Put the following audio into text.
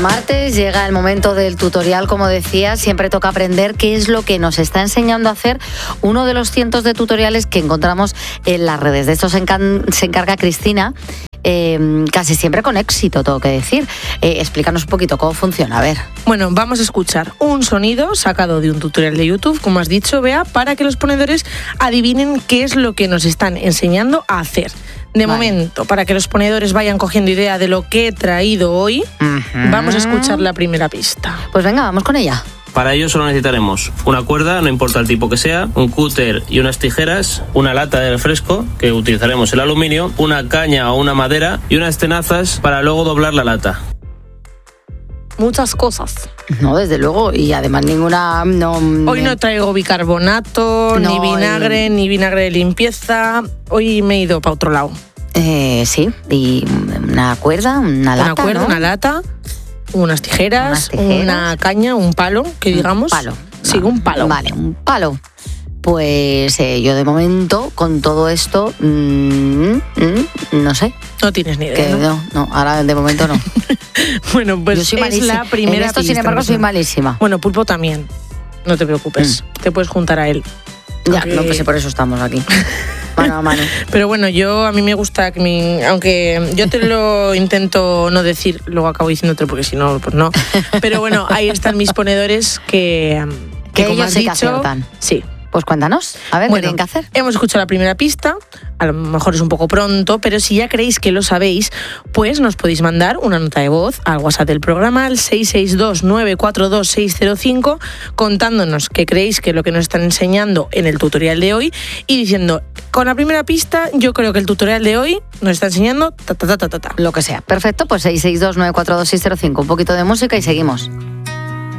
martes llega el momento del tutorial, como decía, siempre toca aprender qué es lo que nos está enseñando a hacer uno de los cientos de tutoriales que encontramos en las redes. De esto se encarga Cristina, casi siempre con éxito, tengo que decir. Explícanos un poquito cómo funciona, a ver. Bueno, vamos a escuchar un sonido sacado de un tutorial de YouTube, como has dicho, Bea, para que los ponedores adivinen qué es lo que nos están enseñando a hacer. De momento, para que los ponedores vayan cogiendo idea de lo que he traído hoy, vamos a escuchar la primera pista. Pues venga, vamos con ella. Para ello solo necesitaremos una cuerda, no importa el tipo que sea, un cúter y unas tijeras, una lata de refresco, que utilizaremos el aluminio, una caña o una madera y unas tenazas para luego doblar la lata. Muchas cosas. No, desde luego, y además ninguna... Hoy no traigo bicarbonato, ni vinagre, ni vinagre de limpieza. Hoy me he ido para otro lado. Sí, y una cuerda, una lata, una lata, unas tijeras, una caña, un palo, que digamos. Un palo. Sí, un palo. Vale, un palo. Pues yo de momento, con todo esto, no sé. No tienes ni idea, No, ahora de momento no. Bueno, pues es la primera en esto, pista. Sin embargo, soy malísima. Bueno, Pulpo también. No te preocupes. Te puedes juntar a él. Ya, no, pues por eso estamos aquí. Mano a mano. Pero bueno, a mí me gusta que aunque yo te lo intento no decir, luego acabo diciéndote porque si no, pues no. Pero bueno, ahí están mis ponedores que como ellos has sí dicho, que aciertan. Sí. Pues cuéntanos, a ver, ¿qué tienen que hacer? Hemos escuchado la primera pista, a lo mejor es un poco pronto, pero si ya creéis que lo sabéis, pues nos podéis mandar una nota de voz al WhatsApp del programa, al 662-942-605, contándonos qué creéis que es lo que nos están enseñando en el tutorial de hoy y diciendo, con la primera pista, yo creo que el tutorial de hoy nos está enseñando lo que sea. Perfecto, pues 662-942-605, un poquito de música y seguimos.